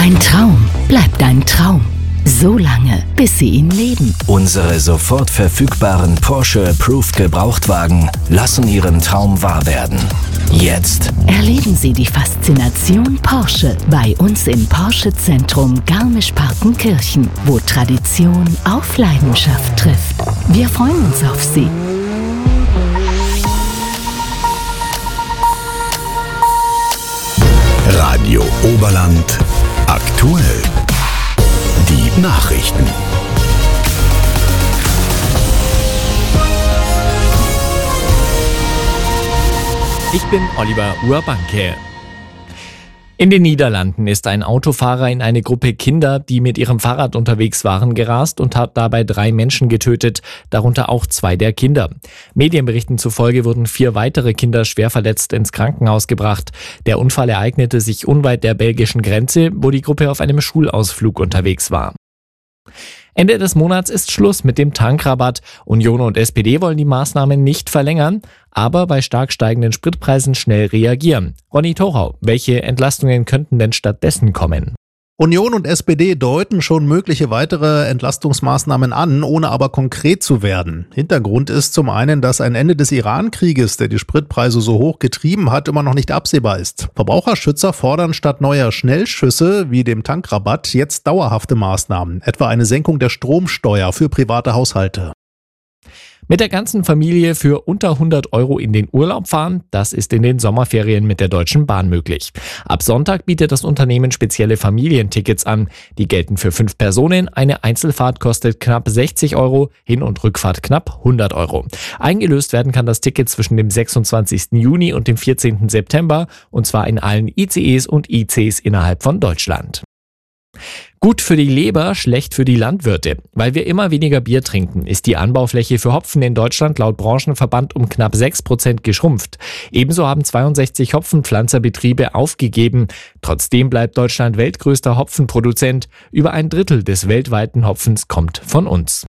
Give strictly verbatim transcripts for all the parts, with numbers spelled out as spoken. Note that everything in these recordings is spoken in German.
Ein Traum bleibt ein Traum. So lange, bis Sie ihn leben. Unsere sofort verfügbaren Porsche Approved Gebrauchtwagen lassen Ihren Traum wahr werden. Jetzt Erleben Sie die Faszination Porsche bei uns im Porsche Zentrum Garmisch-Partenkirchen, wo Tradition auf Leidenschaft trifft. Wir freuen uns auf Sie. Radio Oberland aktuell. Die Nachrichten. Ich bin Oliver Urbanke. In den Niederlanden ist ein Autofahrer in eine Gruppe Kinder, die mit ihrem Fahrrad unterwegs waren, gerast und hat dabei drei Menschen getötet, darunter auch zwei der Kinder. Medienberichten zufolge wurden vier weitere Kinder schwer verletzt ins Krankenhaus gebracht. Der Unfall ereignete sich unweit der belgischen Grenze, wo die Gruppe auf einem Schulausflug unterwegs war. Ende des Monats ist Schluss mit dem Tankrabatt. Union und S P D wollen die Maßnahmen nicht verlängern, aber bei stark steigenden Spritpreisen schnell reagieren. Ronny Thorau, welche Entlastungen könnten denn stattdessen kommen? Union und S P D deuten schon mögliche weitere Entlastungsmaßnahmen an, ohne aber konkret zu werden. Hintergrund ist zum einen, dass ein Ende des Iran-Krieges, der die Spritpreise so hoch getrieben hat, immer noch nicht absehbar ist. Verbraucherschützer fordern statt neuer Schnellschüsse wie dem Tankrabatt jetzt dauerhafte Maßnahmen, etwa eine Senkung der Stromsteuer für private Haushalte. Mit der ganzen Familie für unter hundert Euro in den Urlaub fahren, das ist in den Sommerferien mit der Deutschen Bahn möglich. Ab Sonntag bietet das Unternehmen spezielle Familientickets an. Die gelten für fünf Personen. Eine Einzelfahrt kostet knapp sechzig Euro, Hin- und Rückfahrt knapp hundert Euro. Eingelöst werden kann das Ticket zwischen dem sechsundzwanzigsten Juni und dem vierzehnten September, und zwar in allen I C Es und I Cs innerhalb von Deutschland. Gut für die Leber, schlecht für die Landwirte. Weil wir immer weniger Bier trinken, ist die Anbaufläche für Hopfen in Deutschland laut Branchenverband um knapp sechs Prozent geschrumpft. Ebenso haben zweiundsechzig Hopfenpflanzerbetriebe aufgegeben. Trotzdem bleibt Deutschland weltgrößter Hopfenproduzent. Über ein Drittel des weltweiten Hopfens kommt von uns.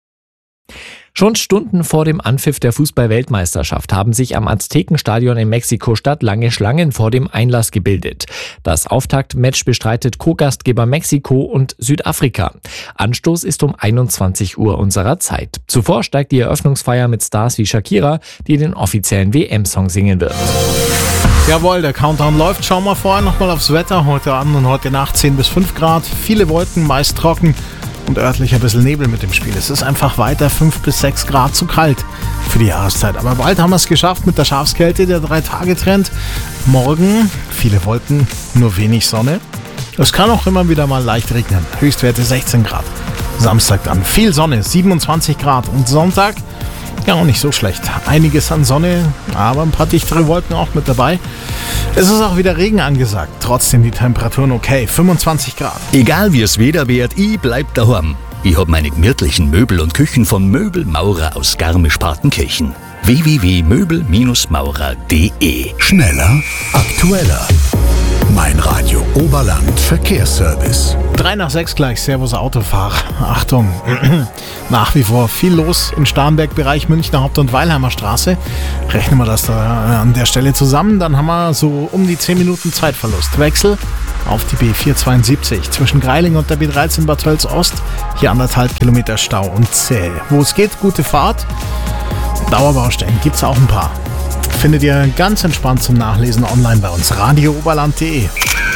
Schon Stunden vor dem Anpfiff der Fußball-Weltmeisterschaft haben sich am Aztekenstadion in Mexiko-Stadt lange Schlangen vor dem Einlass gebildet. Das Auftaktmatch bestreitet Co-Gastgeber Mexiko und Südafrika. Anstoß ist um einundzwanzig Uhr unserer Zeit. Zuvor steigt die Eröffnungsfeier mit Stars wie Shakira, die den offiziellen W M-Song singen wird. Jawohl, der Countdown läuft. Schauen wir vorher nochmal aufs Wetter. Heute Abend und heute Nacht zehn bis fünf Grad. Viele Wolken, meist trocken. Und örtlich ein bisschen Nebel mit dem Spiel. Es ist einfach weiter fünf bis sechs Grad zu kalt für die Jahreszeit. Aber bald haben wir es geschafft mit der Schafskälte, der Drei-Tage-Trend. Morgen viele Wolken, nur wenig Sonne. Es kann auch immer wieder mal leicht regnen. Höchstwerte sechzehn Grad. Samstag dann viel Sonne, siebenundzwanzig Grad. Und Sonntag, ja auch nicht so schlecht. Einiges an Sonne, aber ein paar dichtere Wolken auch mit dabei. Es ist auch wieder Regen angesagt. Trotzdem die Temperaturen okay, fünfundzwanzig Grad. Egal wie es Wetter wird, ich bleib daheim. Ich hab meine gemütlichen Möbel und Küchen von Möbelmaurer aus Garmisch-Partenkirchen. w w w punkt möbel maurer punkt d e. Schneller, aktueller. Mein Radio Oberland Verkehrsservice. Drei nach sechs gleich, Servus Autofahrer. Achtung, nach wie vor viel los im Starnberg-Bereich Münchner Haupt- und Weilheimer Straße. Rechnen wir das da an der Stelle zusammen, dann haben wir so um die zehn Minuten Zeitverlust. Wechsel auf die B vierhundertzweiundsiebzig zwischen Greiling und der B dreizehn Bad Tölz Ost. Hier anderthalb Kilometer Stau und zäh. Wo es geht, gute Fahrt. Dauerbaustellen gibt es auch ein paar. Findet ihr ganz entspannt zum Nachlesen online bei uns. radio oberland punkt de.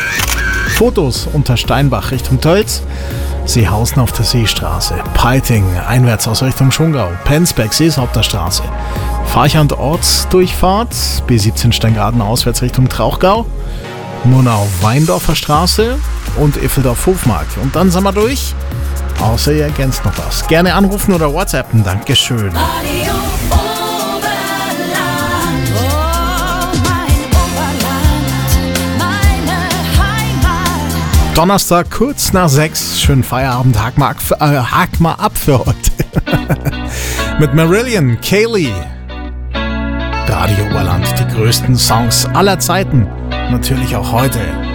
Fotos unter Steinbach Richtung Tölz. Seehausen auf der Seestraße. Peiting einwärts aus Richtung Schongau. Penzberg Seeshaupterstraße. Farchand Ortsdurchfahrt. B siebzehn Steingaden auswärts Richtung Trauchgau. Murnau Weindorfer Straße und Iffeldorf Hofmarkt. Und dann sind wir durch. Außer ihr ergänzt noch was. Gerne anrufen oder WhatsAppen. Dankeschön. Donnerstag kurz nach sechs. Schönen Feierabend. Hak mal, äh, hak mal ab für heute. Mit Marillion, Kaylee. Radio Oberland. Die größten Songs aller Zeiten. Natürlich auch heute.